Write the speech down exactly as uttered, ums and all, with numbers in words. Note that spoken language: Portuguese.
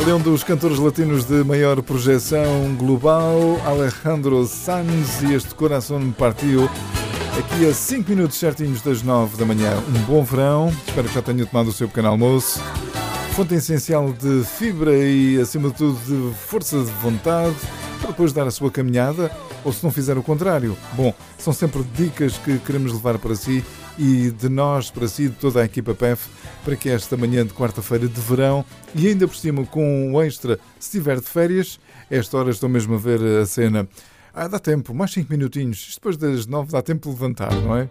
Ele é um dos cantores latinos de maior projeção global, Alejandro Sanz, e este Coração me partiu aqui a cinco minutos certinhos das nove da manhã. Um bom verão, espero que já tenha tomado o seu pequeno almoço. Fonte essencial de fibra e, acima de tudo, de força de vontade para depois dar a sua caminhada, ou se não fizer o contrário. Bom, são sempre dicas que queremos levar para si e de nós para si, de toda a equipa P E F, para que esta manhã de quarta-feira de verão, e ainda por cima com um extra, se estiver de férias, esta hora estou mesmo a ver a cena. Ah, dá tempo, mais cinco minutinhos, depois das nove dá tempo de levantar, não é?